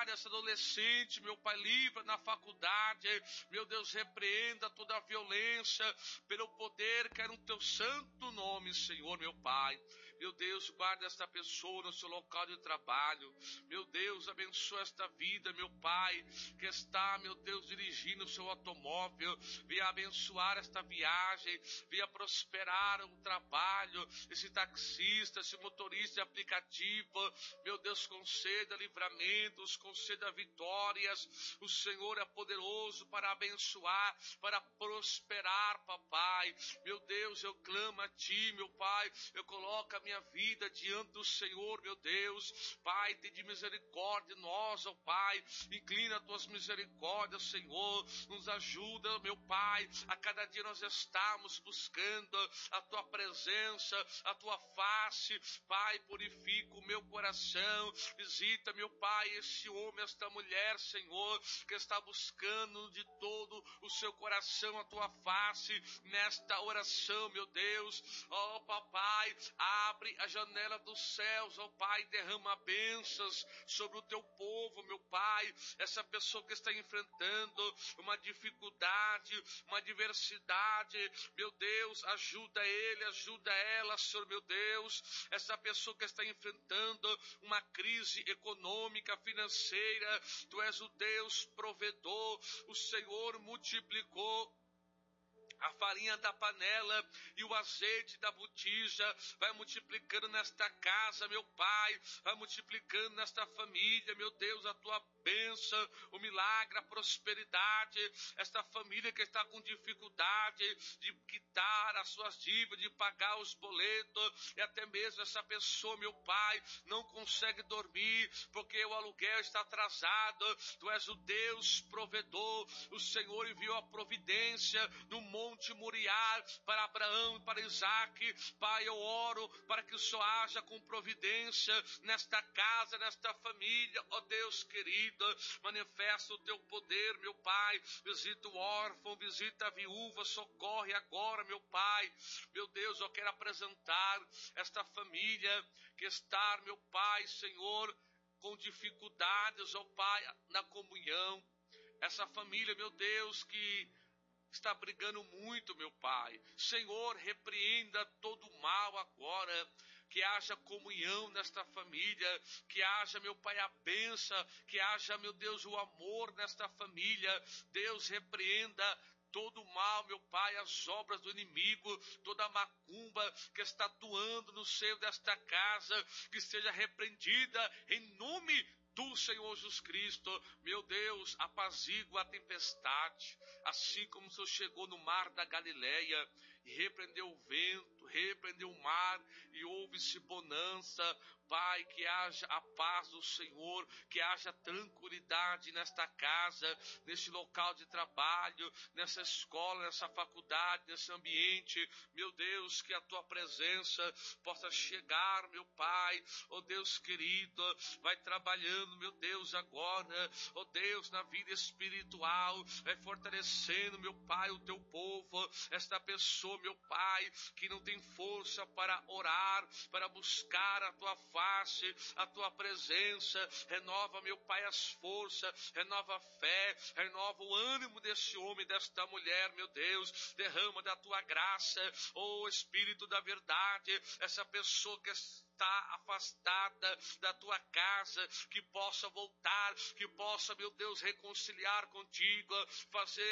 guarda essa adolescente, meu Pai, livra na faculdade, meu Deus, repreenda toda a violência, pelo poder que é no teu santo nome, Senhor, meu Pai. Meu Deus, guarda esta pessoa no seu local de trabalho. Meu Deus, abençoa esta vida, meu Pai, que está, meu Deus, dirigindo o seu automóvel. Venha abençoar esta viagem, venha prosperar o trabalho, esse taxista, esse motorista de aplicativo. Meu Deus, conceda livramentos, conceda vitórias. O Senhor é poderoso para abençoar, para prosperar, papai. Meu Deus, eu clamo a Ti, meu Pai, eu coloco a minha vida diante do Senhor, meu Deus. Pai, tem de misericórdia em nós, ó Pai, inclina as Tuas misericórdias, Senhor, nos ajuda, meu Pai, a cada dia nós estamos buscando a Tua presença, a Tua face, Pai, purifica o meu coração, visita, meu Pai, esse homem, esta mulher, Senhor, que está buscando de todo o seu coração a Tua face, nesta oração, meu Deus, ó Papai, abre a janela dos céus, ó Pai, derrama bênçãos sobre o Teu povo, meu Pai, essa pessoa que está enfrentando uma dificuldade, uma adversidade, meu Deus, ajuda ele, ajuda ela, Senhor, meu Deus, essa pessoa que está enfrentando uma crise econômica, financeira, Tu és o Deus provedor, o Senhor multiplicou a farinha da panela e o azeite da botija, vai multiplicando nesta casa, meu Pai, vai multiplicando nesta família, meu Deus, a Tua bênção, o milagre, a prosperidade, esta família que está com dificuldade de quitar as suas dívidas, de pagar os boletos, e até mesmo essa pessoa, meu Pai, não consegue dormir, porque o aluguel está atrasado. Tu és o Deus provedor, o Senhor enviou a providência no Monte Moriá para Abraão e para Isaac. Pai, eu oro para que o Senhor haja com providência nesta casa, nesta família, ó Deus querido, manifesta o Teu poder, meu Pai, visita o órfão, visita a viúva, socorre agora, meu Pai. Meu Deus, eu quero apresentar esta família que está, meu Pai, Senhor, com dificuldades, ó Pai, na comunhão, essa família, meu Deus, que está brigando muito, meu Pai. Senhor, repreenda todo o mal agora, que haja comunhão nesta família, que haja, meu Pai, a bênção, que haja, meu Deus, o amor nesta família. Deus, repreenda todo o mal, meu Pai, as obras do inimigo, toda a macumba que está atuando no seio desta casa, que seja repreendida em nome do Senhor Jesus Cristo. Meu Deus, apazigua a tempestade, assim como o Senhor chegou no mar da Galileia e repreendeu o vento, repreendeu o mar e houve-se bonança. Pai, que haja a paz do Senhor, que haja tranquilidade nesta casa, neste local de trabalho, nessa escola, nessa faculdade, nesse ambiente. Meu Deus, que a Tua presença possa chegar, meu Pai, ó Deus querido, vai trabalhando, meu Deus, agora, ó Deus, na vida espiritual, vai fortalecendo, meu Pai, o Teu povo, esta pessoa, meu Pai, que não tem força para orar, para buscar a Tua face, a Tua presença, renova, meu Pai, as forças, renova a fé, renova o ânimo desse homem, desta mulher, meu Deus, derrama da Tua graça, ó Espírito da verdade, essa pessoa que está afastada da Tua casa, que possa voltar, que possa, meu Deus, reconciliar contigo, fazer